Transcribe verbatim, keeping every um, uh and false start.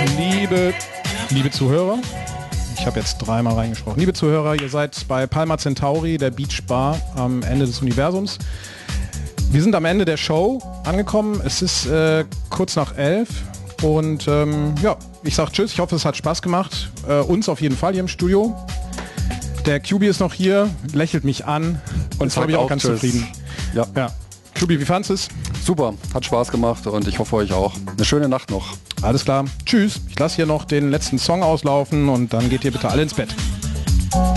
Liebe, liebe Zuhörer, ich habe jetzt dreimal reingesprochen. Liebe Zuhörer, ihr seid bei Palma Centauri, der Beach Bar am Ende des Universums. Wir sind am Ende der Show angekommen. Es ist äh, kurz nach elf und ähm, ja, ich sag Tschüss. Ich hoffe, es hat Spaß gemacht. Äh, uns auf jeden Fall hier im Studio. Der Q B ist noch hier, lächelt mich an und ist, glaube ich, auch ganz tschüss. Zufrieden. Ja. ja. Q B, wie fandest du es? Super, hat Spaß gemacht und ich hoffe euch auch. Eine schöne Nacht noch. Alles klar. Tschüss. Ich lasse hier noch den letzten Song auslaufen und dann geht ihr bitte alle ins Bett.